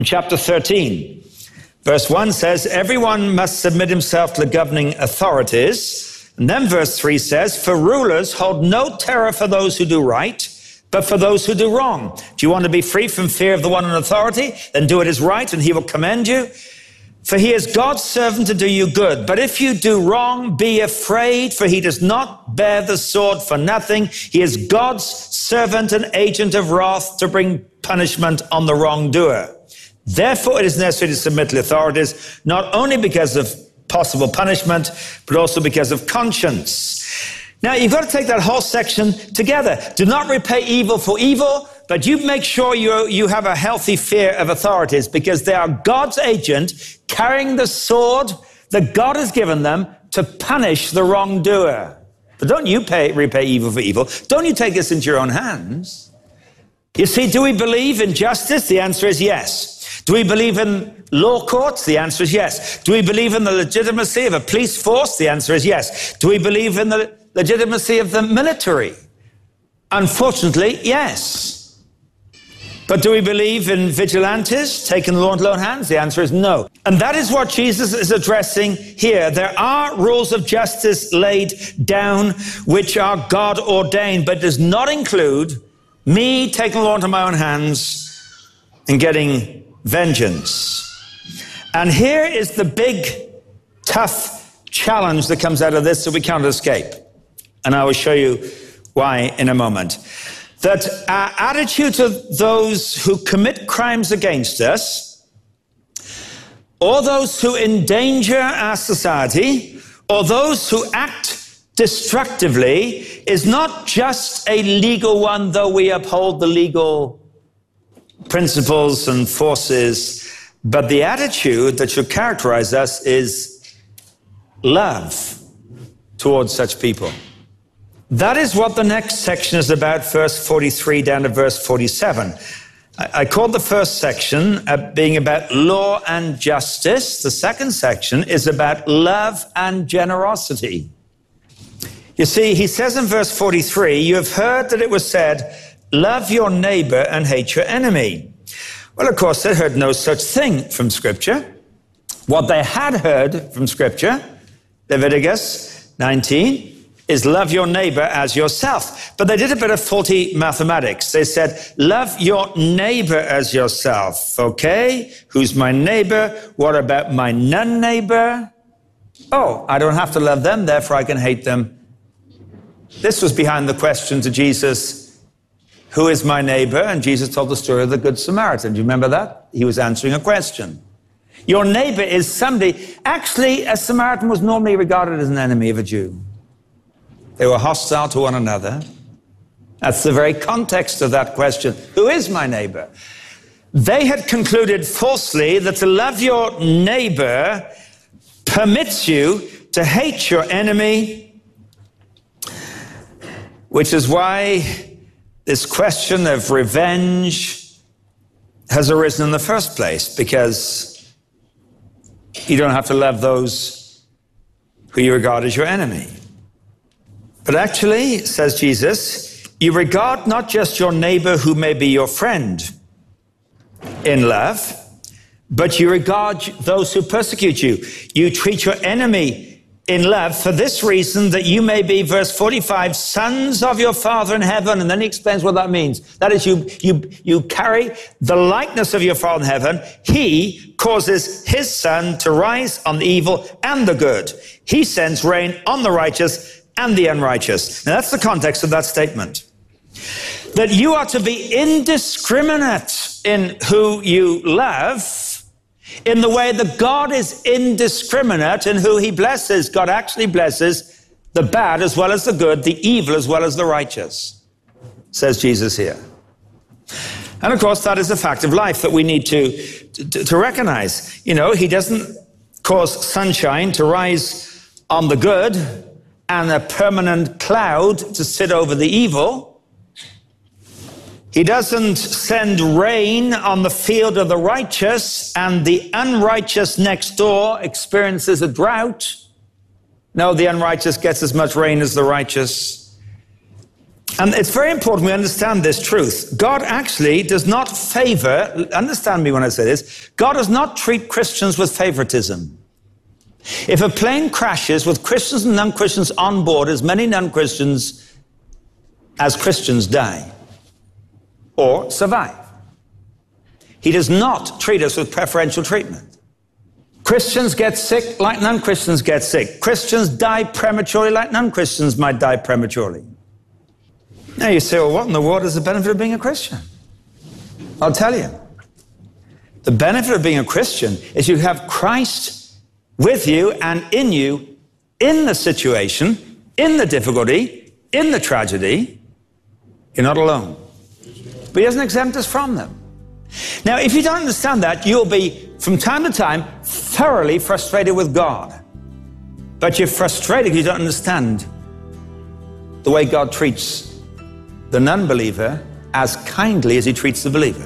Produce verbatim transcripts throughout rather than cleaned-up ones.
chapter thirteen, verse one says, everyone must submit himself to the governing authorities. And then verse three says, for rulers hold no terror for those who do right, but for those who do wrong. Do you want to be free from fear of the one in authority? Then do what is right, and he will commend you. For he is God's servant to do you good. But if you do wrong, be afraid, for he does not bear the sword for nothing. He is God's servant and agent of wrath to bring punishment on the wrongdoer. Therefore, it is necessary to submit to the authorities, not only because of possible punishment, but also because of conscience. Now, you've got to take that whole section together. Do not repay evil for evil, but you make sure you, you have a healthy fear of authorities, because they are God's agent carrying the sword that God has given them to punish the wrongdoer. But don't you pay, repay evil for evil. Don't you take this into your own hands. You see, do we believe in justice? The answer is yes. Do we believe in law courts? The answer is yes. Do we believe in the legitimacy of a police force? The answer is yes. Do we believe in the legitimacy of the military? Unfortunately, yes. But do we believe in vigilantes taking the law into their own hands? The answer is no. And that is what Jesus is addressing here. There are rules of justice laid down which are God ordained, but does not include me taking the law into my own hands and getting vengeance. And here is the big, tough challenge that comes out of this that we can't escape. And I will show you why in a moment. That our attitude to those who commit crimes against us, or those who endanger our society, or those who act destructively, is not just a legal one, though we uphold the legal principles and forces, but the attitude that should characterize us is love towards such people. That is what the next section is about, verse forty-three down to verse forty-seven. I, I called the first section uh, being about law and justice. The second section is about love and generosity. You see, he says in verse forty-three, you have heard that it was said, love your neighbor and hate your enemy. Well, of course, they heard no such thing from Scripture. What they had heard from Scripture, Leviticus nineteen, is love your neighbor as yourself. But they did a bit of faulty mathematics. They said, love your neighbor as yourself. Okay, who's my neighbor? What about my non-neighbor? Oh, I don't have to love them, therefore I can hate them. This was behind the question to Jesus, who is my neighbor? And Jesus told the story of the Good Samaritan. Do you remember that? He was answering a question. Your neighbor is somebody. Actually, a Samaritan was normally regarded as an enemy of a Jew. They were hostile to one another. That's the very context of that question. Who is my neighbor? They had concluded falsely that to love your neighbor permits you to hate your enemy, which is why this question of revenge has arisen in the first place, because you don't have to love those who you regard as your enemy. But actually, says Jesus, you regard not just your neighbor who may be your friend in love, but you regard those who persecute you. You treat your enemy in love for this reason, that you may be, verse forty-five, sons of your Father in heaven. And then he explains what that means. That is, you, you, you carry the likeness of your Father in heaven. He causes his sun to rise on the evil and the good. He sends rain on the righteous and the unrighteous. Now that's the context of that statement. That you are to be indiscriminate in who you love, in the way that God is indiscriminate in who he blesses. God actually blesses the bad as well as the good, the evil as well as the righteous, says Jesus here. And of course, that is a fact of life that we need to, to, to recognize. You know, he doesn't cause sunshine to rise on the good and a permanent cloud to sit over the evil. He doesn't send rain on the field of the righteous and the unrighteous next door experiences a drought. No, the unrighteous gets as much rain as the righteous. And it's very important we understand this truth. God actually does not favor, understand me when I say this, God does not treat Christians with favoritism. If a plane crashes with Christians and non-Christians on board, as many non-Christians as Christians die or survive. He does not treat us with preferential treatment. Christians get sick like non-Christians get sick. Christians die prematurely like non-Christians might die prematurely. Now you say, well, what in the world is the benefit of being a Christian? I'll tell you. The benefit of being a Christian is you have Christ with you and in you, in the situation, in the difficulty, in the tragedy. You're not alone. But he doesn't exempt us from them. Now, if you don't understand that, you'll be, from time to time, thoroughly frustrated with God. But you're frustrated because you don't understand the way God treats the non-believer as kindly as he treats the believer.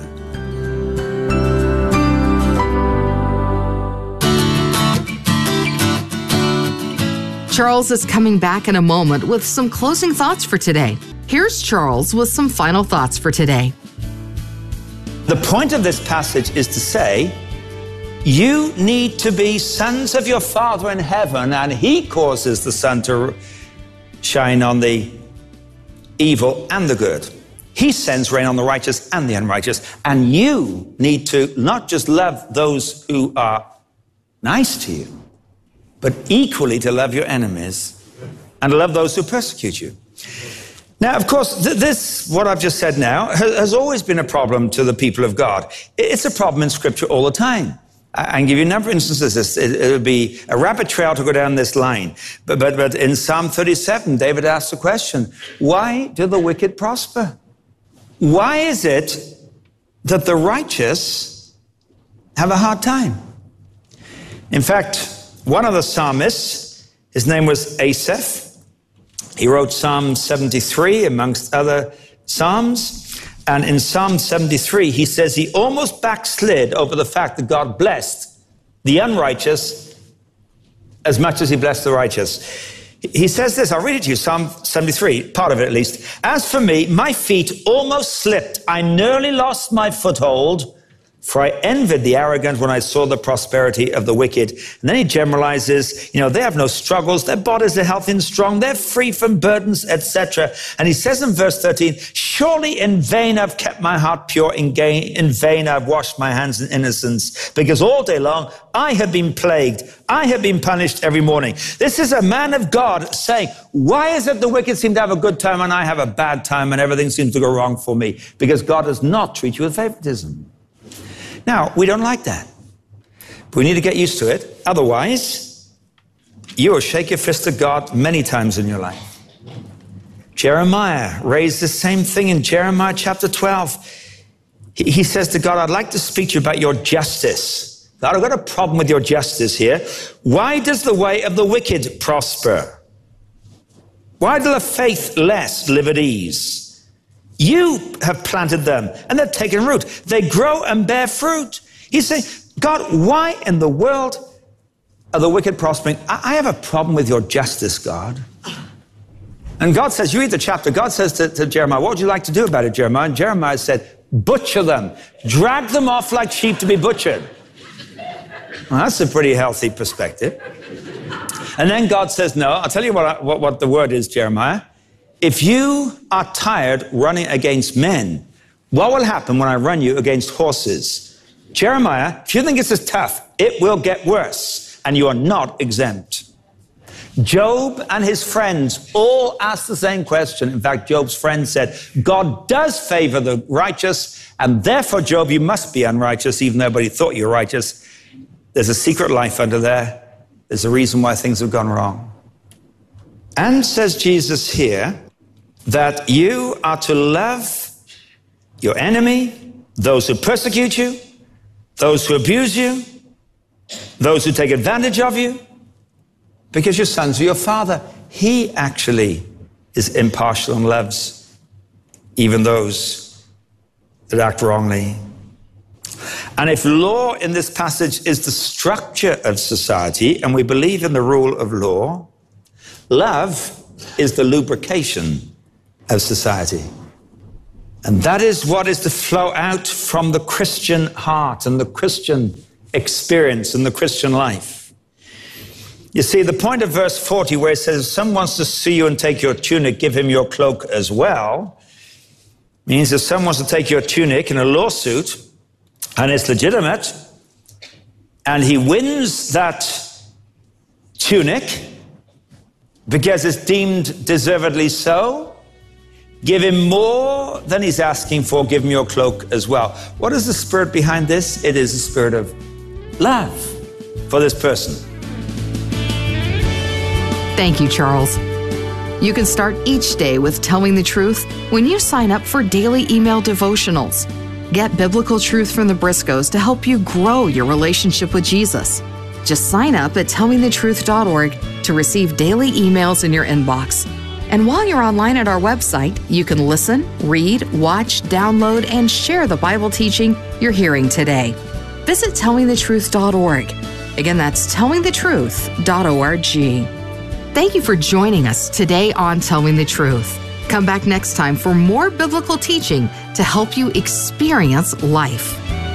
Charles is coming back in a moment with some closing thoughts for today. Here's Charles with some final thoughts for today. The point of this passage is to say, you need to be sons of your Father in heaven, and he causes the sun to shine on the evil and the good. He sends rain on the righteous and the unrighteous. And you need to not just love those who are nice to you, but equally to love your enemies and love those who persecute you. Now, of course, th- this, what I've just said now, has, has always been a problem to the people of God. It's a problem in Scripture all the time. I can give you a number of instances. It, it would be a rabbit trail to go down this line. But, but, but in Psalm thirty-seven, David asked the question, why do the wicked prosper? Why is it that the righteous have a hard time? In fact, one of the psalmists, his name was Asaph. He wrote Psalm seventy-three amongst other psalms. And in Psalm seventy-three, he says he almost backslid over the fact that God blessed the unrighteous as much as he blessed the righteous. He says this, I'll read it to you, Psalm seventy-three, part of it at least. As for me, my feet almost slipped. I nearly lost my foothold, for I envied the arrogant when I saw the prosperity of the wicked. And then he generalizes, you know, they have no struggles, their bodies are healthy and strong, they're free from burdens, et cetera. And he says in verse thirteen, surely in vain I've kept my heart pure, in vain I've washed my hands in innocence, because all day long I have been plagued, I have been punished every morning. This is a man of God saying, why is it the wicked seem to have a good time and I have a bad time and everything seems to go wrong for me? Because God does not treat you with favoritism. Now, we don't like that. But we need to get used to it. Otherwise, you will shake your fist at God many times in your life. Jeremiah raised the same thing in Jeremiah chapter twelve. He, he says to God, I'd like to speak to you about your justice. God, I've got a problem with your justice here. Why does the way of the wicked prosper? Why do the faithless live at ease? You have planted them and they've taken root. They grow and bear fruit. He's saying, God, why in the world are the wicked prospering? I have a problem with your justice, God. And God says, you read the chapter, God says to, to Jeremiah, what would you like to do about it, Jeremiah? And Jeremiah said, butcher them, drag them off like sheep to be butchered. Well, that's a pretty healthy perspective. And then God says, no, I'll tell you what, I, what, what the word is, Jeremiah. If you are tired running against men, what will happen when I run you against horses? Jeremiah, if you think this is tough, it will get worse, and you are not exempt. Job and his friends all asked the same question. In fact, Job's friend said, God does favor the righteous, and therefore, Job, you must be unrighteous, even though nobody thought you were righteous. There's a secret life under there. There's a reason why things have gone wrong. And says Jesus here, that you are to love your enemy, those who persecute you, those who abuse you, those who take advantage of you, because you're sons of your Father. He actually is impartial and loves even those that act wrongly. And if law in this passage is the structure of society, and we believe in the rule of law, love is the lubrication of society. And that is what is to flow out from the Christian heart and the Christian experience and the Christian life. You see, the point of verse forty where it says, if someone wants to see you and take your tunic, give him your cloak as well, means if someone wants to take your tunic in a lawsuit and it's legitimate, and he wins that tunic because it's deemed deservedly so, give him more than he's asking for, give him your cloak as well. What is the spirit behind this? It is the spirit of love for this person. Thank you, Charles. You can start each day with telling the truth when you sign up for daily email devotionals. Get biblical truth from the Briscoes to help you grow your relationship with Jesus. Just sign up at tell me the truth dot org to receive daily emails in your inbox. And while you're online at our website, you can listen, read, watch, download, and share the Bible teaching you're hearing today. Visit tell me the truth dot org. Again, that's tell me the truth dot org. Thank you for joining us today on Tell Me the Truth. Come back next time for more biblical teaching to help you experience life.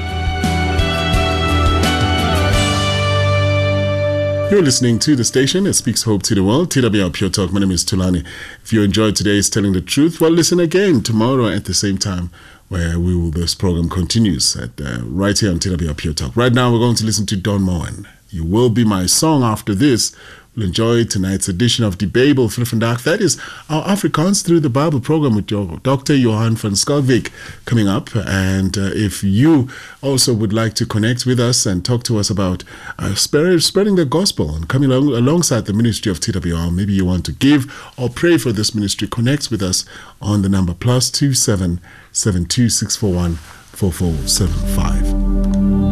You're listening to the station that speaks hope to the world, T W R Pure Talk. My name is Tulani. If you enjoyed today's Telling the Truth, well, listen again tomorrow at the same time, where we will. This program continues at uh, right here on T W R Pure Talk. Right now, we're going to listen to Don Moen. You Will Be My Song. After this, we'll enjoy tonight's edition of Die Bijbel Vandaag. That is our Afrikaans Through the Bible program with Doctor Johan van Schalkwyk coming up. And uh, if you also would like to connect with us and talk to us about uh, spreading the gospel and coming along, alongside the ministry of T W R, maybe you want to give or pray for this ministry, connect with us on the number plus two seven seven two six four one four four seven five.